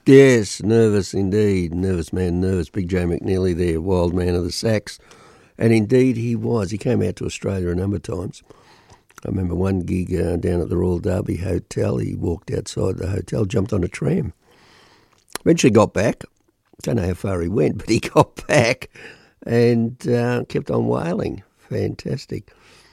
Yes, nervous indeed. Nervous man, nervous. Big Joe McNeely there, wild man of the sax. And indeed he was. He came out to Australia a number of times. I remember one gig down at the Royal Derby Hotel. He walked outside the hotel, jumped on a tram. Eventually got back. Don't know how far he went, but he got back and kept on whaling. Fantastic.